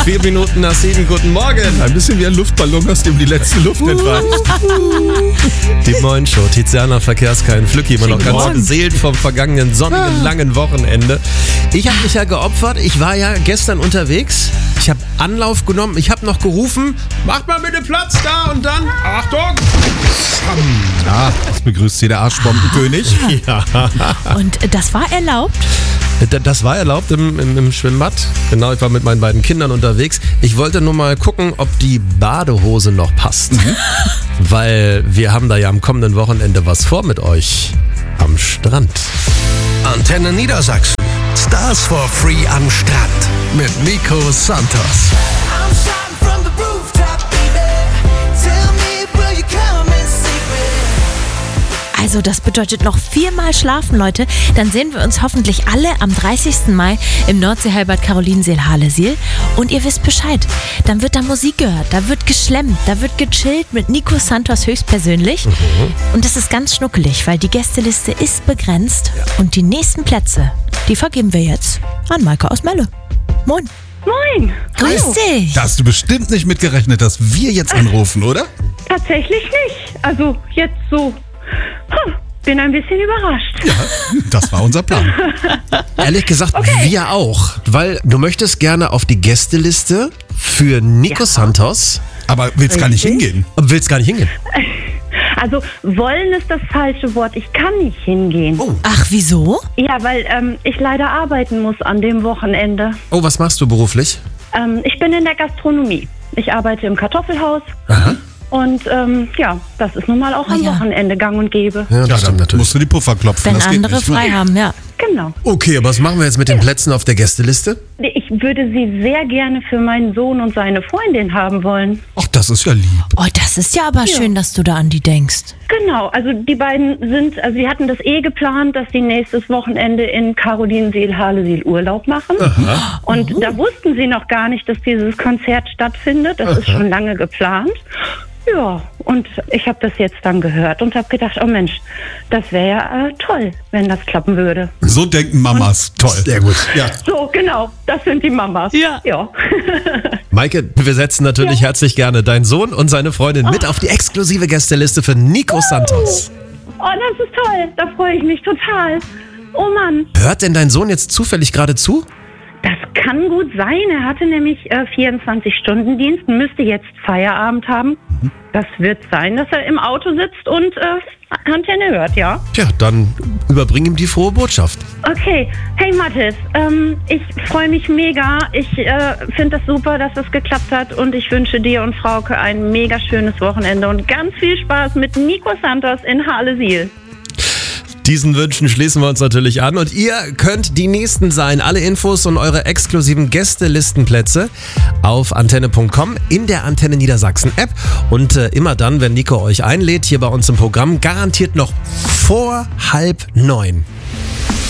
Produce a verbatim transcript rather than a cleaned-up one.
Vier Minuten nach sieben, guten Morgen. Ein bisschen wie ein Luftballon, aus dem die letzte Luft entweicht. Die Morgenshow, Tiziana Verkehrskein, Flücki, immer noch ganz Morgen. beseelt vom vergangenen sonnigen, langen Wochenende. Ich habe mich ja geopfert, ich war ja gestern unterwegs. Ich habe Anlauf genommen, ich habe noch gerufen, macht mal bitte Platz da und dann, Achtung! Ja, das begrüßt hier der Arschbombenkönig. Ja. Und das war erlaubt? Das war erlaubt im, im, im Schwimmbad. Genau, ich war mit meinen beiden Kindern unterwegs. Ich wollte nur mal gucken, ob die Badehose noch passt. Mhm. Weil wir haben da ja am kommenden Wochenende was vor mit euch am Strand. Antenne Niedersachsen. Stars for Free am Strand mit Nico Santos. Also das bedeutet noch viermal schlafen, Leute. Dann sehen wir uns hoffentlich alle am dreißigsten Mai im Nordseehallenbad Carolinenseel-Halesiel. Und ihr wisst Bescheid, dann wird da Musik gehört, da wird geschlemmt, da wird gechillt mit Nico Santos höchstpersönlich. Mhm. Und das ist ganz schnuckelig, weil die Gästeliste ist begrenzt. Und die nächsten Plätze, die vergeben wir jetzt an Maike aus Melle. Moin. Moin. Grüß dich. Da hast du bestimmt nicht mitgerechnet, dass wir jetzt anrufen, oder? Tatsächlich nicht. Also jetzt so. Hm, bin ein bisschen überrascht. Ja, das war unser Plan. Ehrlich gesagt, Okay. wir auch. Weil du möchtest gerne auf die Gästeliste für Nico Ja. Santos. Aber willst gar nicht Richtig. hingehen? Und willst gar nicht hingehen. Also wollen ist das falsche Wort. Ich kann nicht hingehen. Oh. Ach, wieso? Ja, weil ähm, ich leider arbeiten muss an dem Wochenende. Oh, was machst du beruflich? Ähm, ich bin in der Gastronomie. Ich arbeite im Kartoffelhaus. Aha. Und ähm, ja, das ist nun mal auch Ah, am ja. Wochenende gang und gäbe. Ja, das Ja, stimmt dann natürlich. musst du die Puffer klopfen. Wenn das geht andere nicht. frei haben, ja. Genau. Okay, aber was machen wir jetzt mit den Plätzen auf der Gästeliste? Ich würde sie sehr gerne für meinen Sohn und seine Freundin haben wollen. Ach, das ist ja lieb. Oh, das ist ja aber schön, dass du da an die denkst. Genau, also die beiden sind, also sie hatten das eh geplant, dass sie nächstes Wochenende in Carolinenseel-Halesiel Urlaub machen. Und da wussten sie noch gar nicht, dass dieses Konzert stattfindet. Das ist schon lange geplant. Ja, und ich habe das jetzt dann gehört und habe gedacht, oh Mensch, das wäre ja äh, toll, wenn das klappen würde. So denken Mamas. Toll. Sehr gut. Ja. So, genau, das sind die Mamas. Ja. Ja. Maike, wir setzen natürlich Ja. herzlich gerne deinen Sohn und seine Freundin mit auf die exklusive Gästeliste für Nico Santos. Oh, das ist toll, da freue ich mich total. Oh Mann. Hört denn dein Sohn jetzt zufällig gerade zu? Das kann gut sein. Er hatte nämlich äh, vierundzwanzig-Stunden-Dienst, müsste jetzt Feierabend haben. Das wird sein, dass er im Auto sitzt und äh, Antenne hört, ja? Tja, dann überbring ihm die frohe Botschaft. Okay. Hey Mathis, ähm, ich freue mich mega. Ich äh, finde das super, dass das geklappt hat und ich wünsche dir und Frauke ein mega schönes Wochenende und ganz viel Spaß mit Nico Santos in Halesiel. Diesen Wünschen schließen wir uns natürlich an und ihr könnt die Nächsten sein. Alle Infos und eure exklusiven Gästelistenplätze auf antenne punkt com in der Antenne Niedersachsen App und äh, immer dann, wenn Nico euch einlädt, hier bei uns im Programm, garantiert noch vor halb neun.